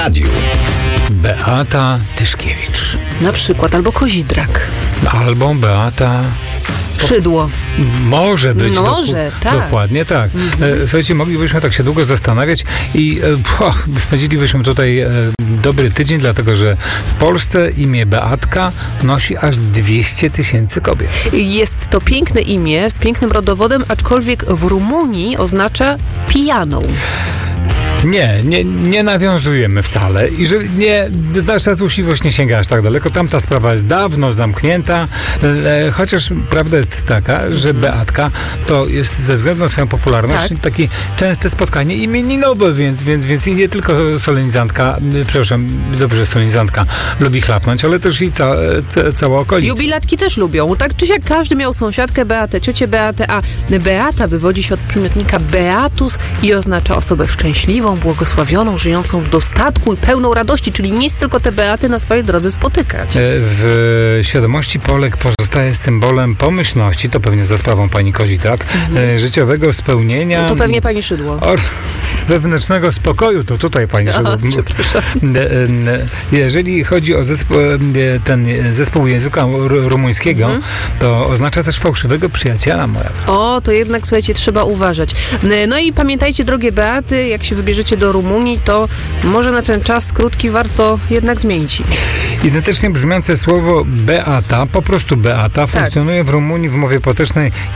Radiu. Beata Tyszkiewicz. Na przykład, albo Kozidrak. Albo Beata... Szydło. Może być. Może, tak. Dokładnie tak. Słuchajcie, moglibyśmy tak się długo zastanawiać i spędzilibyśmy tutaj dobry tydzień, dlatego że w Polsce imię Beatka nosi aż 200 000 kobiet. Jest to piękne imię z pięknym rodowodem, aczkolwiek w Rumunii oznacza pijaną. Nie nawiązujemy wcale i że nasza złośliwość nie sięga aż tak daleko. Tamta sprawa jest dawno zamknięta, chociaż prawda jest taka, że Beatka to jest ze względu na swoją popularność takie częste spotkanie imieninowe, więc i nie tylko solenizantka, solenizantka lubi chlapnąć, ale też i cała okolica. Jubilatki też lubią. Tak czy siak każdy miał sąsiadkę Beatę, ciocię Beatę, a Beata wywodzi się od przymiotnika Beatus i oznacza osobę szczęśliwą, błogosławioną, żyjącą w dostatku i pełną radości, czyli nic tylko te Beaty na swojej drodze spotykać. W świadomości Polek pozostaje symbolem pomyślności, to pewnie za sprawą pani Kozidrak, życiowego spełnienia. To pewnie pani Szydło. Wewnętrznego spokoju, to tutaj pani Szydło. Przepraszam. Jeżeli chodzi o ten zespół języka rumuńskiego, to oznacza też fałszywego przyjaciela, moja wrażenie. O, to jednak, słuchajcie, trzeba uważać. No i pamiętajcie, drogie Beaty, jak się wybierzecie do Rumunii, to może na ten czas krótki warto jednak zmienić. Identycznie brzmiące słowo Beata, po prostu Beata, funkcjonuje w Rumunii w mowie potycznej